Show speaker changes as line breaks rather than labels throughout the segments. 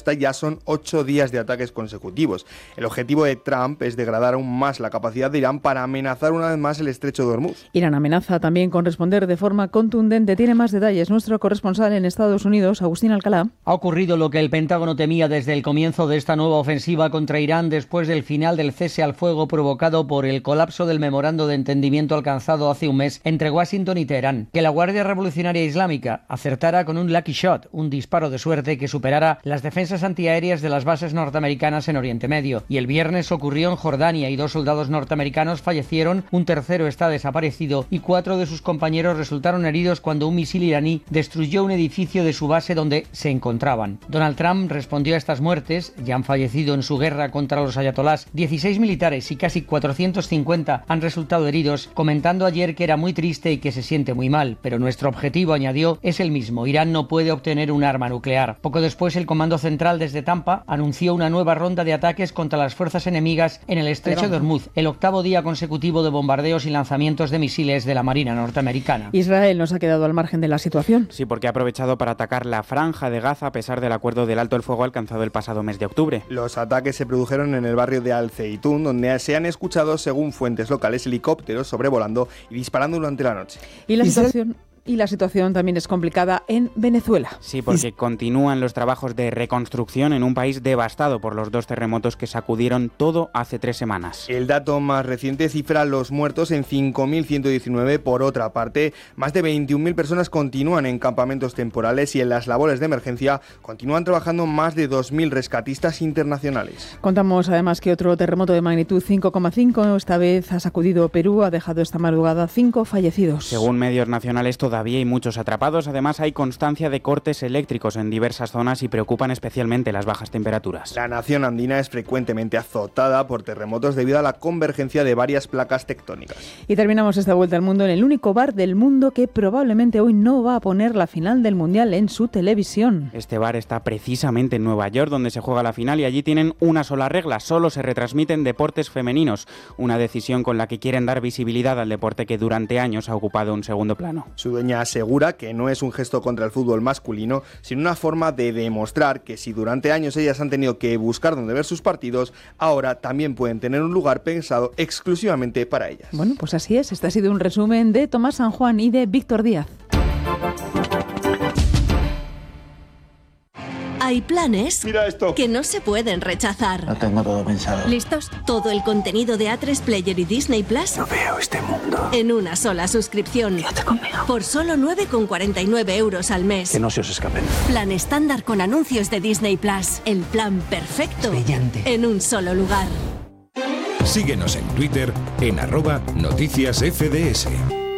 costa ya son 8 días de ataques consecutivos. El objetivo de Trump es degradar aún más la capacidad de Irán para amenazar una vez más el estrecho de Hormuz.
Irán amenaza también con responder de forma contundente. Tiene más detalles nuestro corresponsal en Estados Unidos, Agustín Alcalá.
Ha ocurrido lo que el Pentágono temía desde el comienzo de esta nueva ofensiva contra Irán después del final del cese al fuego provocado por el colapso del memorando de entendimiento alcanzado hace un mes entre Washington y Teherán. Que la Guardia Revolucionaria Islámica acertara con un lucky shot, un disparo de suerte que superara las defensas antiaéreas de las bases norteamericanas en Oriente Medio. Y el viernes ocurrió en Jordania y 2 soldados norteamericanos fallecieron, un tercero está desaparecido y 4 de sus compañeros resultaron heridos cuando un misil iraní destruyó un edificio de su base donde se encontraban. Donald Trump respondió a estas muertes. Ya han fallecido en su guerra contra los ayatolás 16 militares y casi 450 han resultado heridos, comentando ayer que era muy triste y que se siente muy mal, pero nuestro objetivo, añadió, es el mismo. Irán no puede obtener un arma nuclear. Poco después, el Comando Central desde Tampa anunció una nueva ronda de ataques contra las fuerzas enemigas en el estrecho de Hormuz, el 8º día consecutivo de bombardeos y lanzamientos de misiles de la Marina norteamericana.
Israel nos ha quedado al margen de la situación.
Sí, porque ha aprovechado para atacar la franja de Gaza a pesar del acuerdo del alto el fuego alcanzado el pasado mes de octubre.
Los ataques se produjeron en el barrio de Al-Zeitún, donde se han escuchado, según fuentes locales, helicópteros sobrevolando y disparando durante la noche.
Y la situación también es complicada en Venezuela.
Sí, porque continúan los trabajos de reconstrucción en un país devastado por los 2 terremotos que sacudieron todo hace 3 semanas.
El dato más reciente cifra los muertos en 5.119. Por otra parte, más de 21.000 personas continúan en campamentos temporales y en las labores de emergencia continúan trabajando más de 2.000 rescatistas internacionales.
Contamos además que otro terremoto de magnitud 5,5, esta vez ha sacudido Perú, ha dejado esta madrugada 5 fallecidos.
Según medios nacionales, todavía hay muchos atrapados. Además, hay constancia de cortes eléctricos en diversas zonas y preocupan especialmente las bajas temperaturas.
La nación andina es frecuentemente azotada por terremotos debido a la convergencia de varias placas tectónicas.
Y terminamos esta vuelta al mundo en el único bar del mundo que probablemente hoy no va a poner la final del Mundial en su televisión.
Este bar está precisamente en Nueva York, donde se juega la final, y allí tienen una sola regla: solo se retransmiten deportes femeninos. Una decisión con la que quieren dar visibilidad al deporte que durante años ha ocupado un segundo plano.
Su dueña asegura que no es un gesto contra el fútbol masculino, sino una forma de demostrar que si durante años ellas han tenido que buscar dónde ver sus partidos, ahora también pueden tener un lugar pensado exclusivamente para ellas.
Bueno, pues así es. Este ha sido un resumen de Tomás San Juan y de Víctor Díaz.
Hay planes
Mira esto,
que no se pueden rechazar.
Lo tengo todo pensado.
¿Listos? Todo el contenido de A3 Player y Disney Plus
No veo este mundo.
en una sola suscripción.
Quédate conmigo.
Por solo 9,49 € al mes.
Que no se os escapen.
Plan estándar con anuncios de Disney Plus. El plan perfecto.
Brillante.
En un solo lugar.
Síguenos en Twitter en @noticiasfds.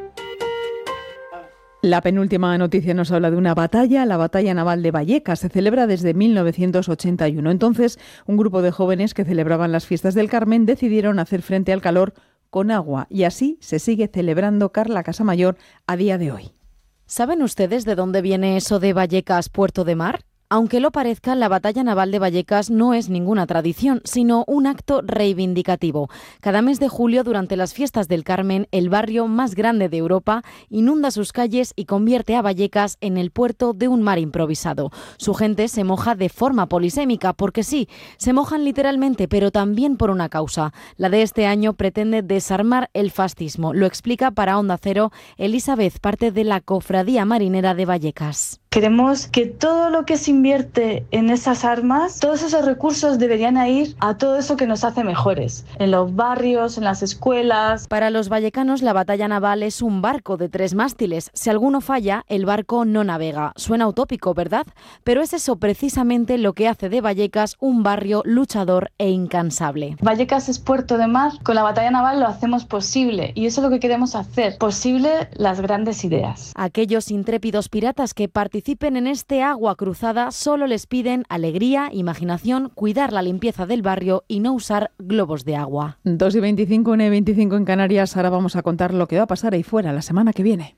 La penúltima noticia nos habla de una batalla, la batalla naval de Vallecas. Se celebra desde 1981. Entonces, un grupo de jóvenes que celebraban las fiestas del Carmen decidieron hacer frente al calor con agua. Y así se sigue celebrando Carla Casamayor a día de hoy.
¿Saben ustedes de dónde viene eso de Vallecas, puerto de mar? Aunque lo parezca, la batalla naval de Vallecas no es ninguna tradición, sino un acto reivindicativo. Cada mes de julio, durante las fiestas del Carmen, el barrio más grande de Europa inunda sus calles y convierte a Vallecas en el puerto de un mar improvisado. Su gente se moja de forma polisémica, porque sí, se mojan literalmente, pero también por una causa. La de este año pretende desarmar el fascismo. Lo explica para Onda Cero Elizabeth, parte de la Cofradía Marinera de Vallecas.
Queremos que todo lo que se invierte en esas armas, todos esos recursos deberían ir a todo eso que nos hace mejores, en los barrios, en las escuelas.
Para los vallecanos, la batalla naval es un barco de 3 mástiles. Si alguno falla, el barco no navega. Suena utópico, ¿verdad? Pero es eso precisamente lo que hace de Vallecas un barrio luchador e incansable.
Vallecas es puerto de mar, con la batalla naval lo hacemos posible, y eso es lo que queremos hacer, posible las grandes ideas.
Aquellos intrépidos piratas que participen en este agua cruzada solo les piden alegría, imaginación, cuidar la limpieza del barrio y no usar globos de agua.
2:25, 1:25 en Canarias. Ahora vamos a contar lo que va a pasar ahí fuera la semana que viene.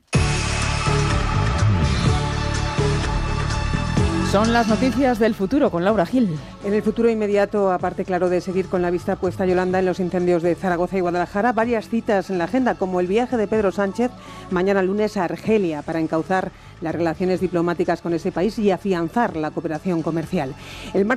Son las noticias del futuro con Laura Gil.
En el futuro inmediato, aparte, claro, de seguir con la vista puesta, Yolanda, en los incendios de Zaragoza y Guadalajara, varias citas en la agenda, como el viaje de Pedro Sánchez mañana lunes a Argelia para encauzar las relaciones diplomáticas con ese país y afianzar la cooperación comercial. El martes